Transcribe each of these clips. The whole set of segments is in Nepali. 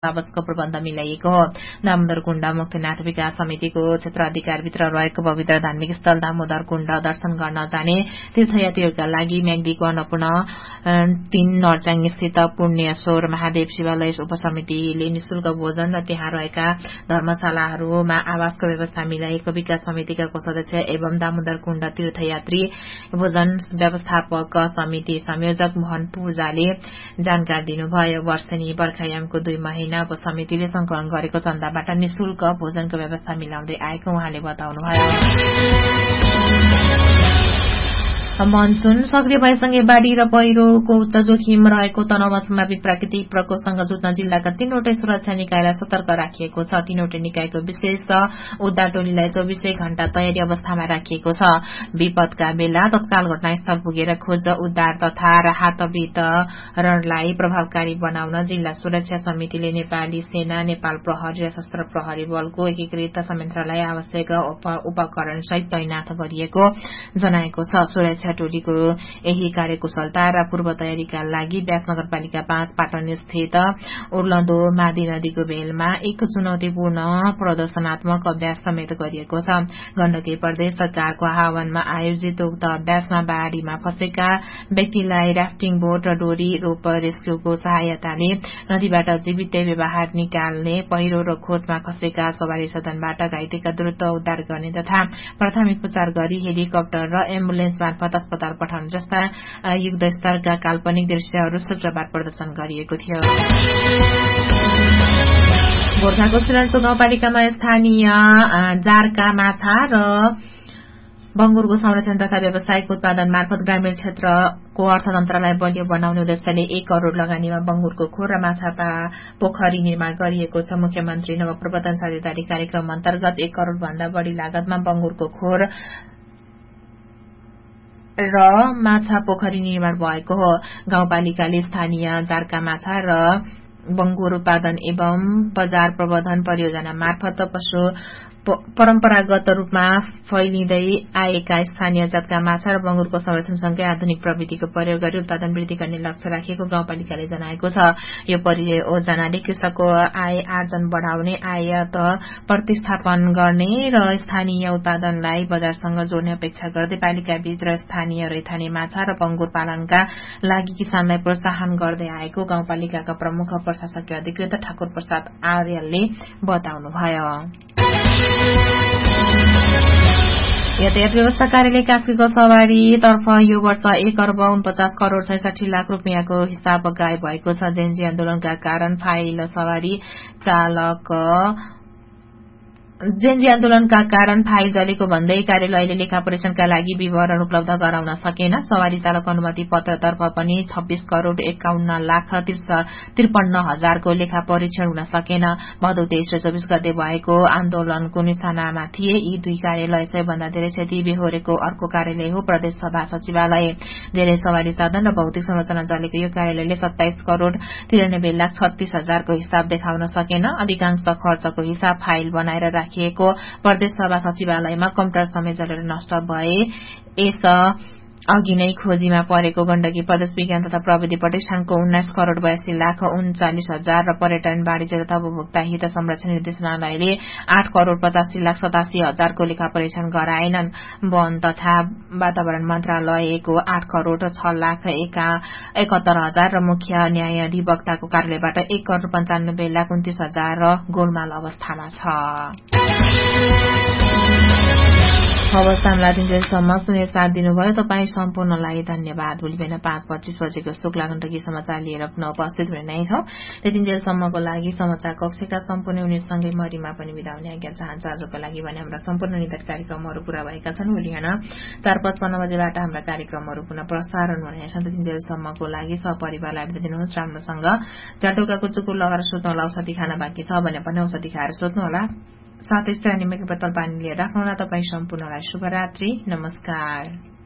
आवासको प्रबन्ध मिलाइएको हो। दामोदर कुण्ड मुक्तिनाथ विकास समितिको क्षेत्र अधिकारभित्र रहेको पवित्र धार्मिक स्थल दामोदर कुण्ड दर्शन गर्न जाने तीर्थयात्रीहरूका लागि म्याग्दीको अन्नपूर्ण 3 नर्चाङ स्थित पुण्यश्वर महादेव शिवालय उपसमितिले निशुल्क भोजन र त्यहाँ रहेका धर्मशालाहरूमा आवासको व्यवस्था मिलाएको विकास समितिका कोषाध्यक्ष एवं दामोदर कुण्ड तीर्थयात्री भोजन व्यवस्थापक समिति संयोजक मोहन पूजाले जानकारी दिनुभयो। वर्षेनी बर्खायामको 2 महिना उपसमितिले संकलन गरेको चन्दाबाट निशुल्क भोजनको व्यवस्था मिलाउँदै आएको उहाँले बताउनुभयो। मनसून सक्रिय भएसँगै बाढ़ी र पहिरोको उच्च जोखिम रहेको तनहुमा सम्भावित प्राकृतिक प्रकोपसँग जुझ्न जिल्लाका 3वटै सुरक्षा निकायलाई सतर्क राखिएको छ। 3वटै निकायको विशेष उद्धार टोलीलाई 24 घण्टा तयारी अवस्थामा राखिएको छ। विपदका बेला तत्काल घटनास्थल पुगेर खोज उद्धार तथा राहत वितरणलाई प्रभावकारी बनाउन जिल्ला सुरक्षा समितिले नेपाली सेना, नेपाल प्रहरी र सशस्त्र प्रहरी बलको एकीकृत संयन्त्रलाई आवश्यक उपकरणसहित तैनाथ गरिएको जनाएको छ। सुरक्षा टोलीको यही कार्यकुशलता र पूर्व तयारीका लागि व्यास नगरपालिका 5 पाटन स्थित उर्लदो मादी नदीको बेलमा एक चुनौतीपूर्ण प्रदर्शनात्मक अभ्यास समेत गरिएको छ। गण्डकी प्रदेश सरकारको आह्वानमा आयोजित उक्त अभ्यासमा बाढ़ीमा फँसेका व्यक्तिलाई राफ्टिङ बोट र डोरी रोप रेस्क्यूको सहायताले नदीबाट जीवितै व्यवहार निकाल्ने, पहिरो र खोजमा खसेका सवारी साधनबाट घाइतेका द्रुत उद्धार गर्ने तथा प्राथमिक उपचार गरी हेलिकप्टर र एम्बुलेन्स मार्फत अस्पताल पठाउनु जस्ता युद्ध स्तरका काल्पनिक दृश्यहरू शुक्रबार प्रदर्शन गरिएको थियो। गोर्खाको सिरान्चो गाउँपालिकामा स्थानीय जारका माछा र बंगुरको संरक्षण तथा व्यावसायिक उत्पादन मार्फत ग्रामीण क्षेत्रको अर्थतन्त्रलाई बलियो बनाउने उद्देश्यले 1 करोड़ लगानीमा बंगुरको खोर र माछा पोखरी निर्माण गरिएको छ। मुख्यमन्त्री नवप्रवर्तन साझेदारी कार्यक्रम अन्तर्गत 1 करोड़ भन्दा बढ़ी लागतमा बंगुरको खोर र माछा पोखरी निर्माण भएको हो। गाउँपालिकाले स्थानीय जारका माछा र बंगुर उत्पादन एवं बजार प्रबन्धन परियोजना मार्फत परम्परागत रूपमा फैलिँदै आएका स्थानीय जातका माछा र बंगुरको संरक्षणसँगै आधुनिक प्रविधिको प्रयोग गरी उत्पादन वृद्धि गर्ने लक्ष्य राखेको गाउँपालिकाले जनाएको छ। यो परियोजनाले कृषकको आय आर्जन बढाउने, आयात प्रतिस्थापन गर्ने र स्थानीय उत्पादनलाई बजारसँग जोड्ने अपेक्षा गर्दै पालिकाभित्र स्थानीय रैथाने माछा र बंगुर पालनका लागि किसानलाई प्रोत्साहन गर्दै आएको गाउँपालिकाका प्रमुख प्रशासकीय अधिकृत ठाकुर प्रसाद आर्यले बताउनुभयो। यातायात व्यवस्था कार्यालय कास्कीको सवारीतर्फ यो वर्ष 1 अर्ब 49 करोड़ 66 लाख रूपियाँको हिसाब गायब भएको छ। जेन्जी आन्दोलनका कारण फाइल जलेको भन्दै कार्यालयले लेखा परीक्षणका लागि विवरण उपलब्ध गराउन सकेन। सवारी चालक अनुमति पत्रतर्फ पनि 26 करोड़ 51 लाख 53 हजारको लेखा परीक्षण हुन सकेन। भदौ 23 र 24 गते भएको आन्दोलनको निशानामा थिए। यी 2 कार्यालय सबैभन्दा धेरै क्षति बेहोरेको अर्को कार्यालय हो प्रदेश सभा सचिवालय। धेरै सवारी साधन र भौतिक संरचना जलेको यो कार्यालयले 27 करोड़ 93 लाख 36 हजारको हिसाब देखाउन सकेन। अधिकांश खर्चको हिसाब फाइल बनाएर राखिएको प्रदेश सभा सचिवालयमा कम्प्युटर समेत जलेर नष्ट भए। यस अघि नै खोजीमा परेको गण्डकी प्रदेश विज्ञान तथा प्रविधि प्रतिष्ठानको 19 करोड़ 82 लाख 39 हजार र पर्यटन वाणिज्य तथा उपभोक्ता हित संरक्षण निर्देशनालयले 8 करोड़ 85 लाख 87 हजारको लेखा परीक्षण गराएनन्। वन तथा वातावरण मन्त्रालयको 8 करोड़ 6 लाख 71 हजार र मुख्य न्यायाधिवक्ताको कार्यालयबाट 1 करोड़ 95 लाख 29 हजार गोलमाल अवस्थामा छ। अवस्थामा दिनसम्म सुने साथ दिनुभयो। तपाईँ सम्पूर्णलाई धन्यवाद। भोलि बिहान 5:25 बजेको शुक्ला गण्डकी समाचार लिएर पुनः उपस्थित हुने नै छौं। त्यतिन्जेलसम्मको लागि समाचार कक्षका सम्पूर्ण युनिटसँगै मरिमा पनि बिदा हुने आज्ञा चाहन्छु। आजको लागि भने हाम्रा सम्पूर्ण निर्धारित कार्यक्रमहरू पूरा भएका छन्। भोलि बिहान 4:55 बजेबाट हाम्रा कार्यक्रमहरू पुनः प्रसारण हुनेछन्। त्यतिन्जेलसम्मको लागि सपरिवारलाई बिदा दिनुहोस्। राम्रोसँग जाटोकाको चुकुर लगाएर सुत्नुहोला। औषधि खान बाँकी छ भने पनि औषधि खाएर सुत्नुहोला। साथै निमेक बोतल पानी लिएर राख्नुहोला। तपाईँ सम्पूर्णलाई शुभरात्रि। नमस्कार।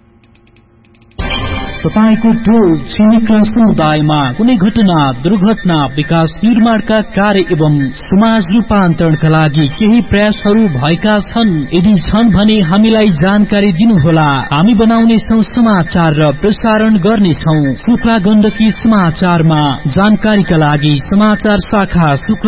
तपाईको टोल छिमेक र समुदायमा कुनै घटना, दुर्घटना, विकास निर्माणका कार्य एवं समाज रूपान्तरणका लागि केही प्रयासहरू भएका छन्? यदि छन् भने हामीलाई जानकारी दिनुहोला। हामी बनाउनेछौं समाचार र प्रसारण गर्नेछौं। शुक्ला गण्डकी समाचारमा जानकारीका लागि समाचार शाखा